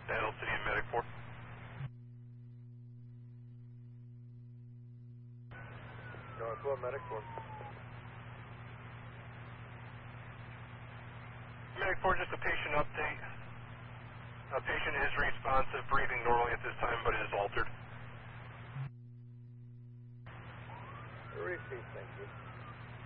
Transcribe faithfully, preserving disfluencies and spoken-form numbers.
Daniel City and Medic four. North one, Medic four. Medic four, just a patient update. A patient is responsive, breathing normally at this time.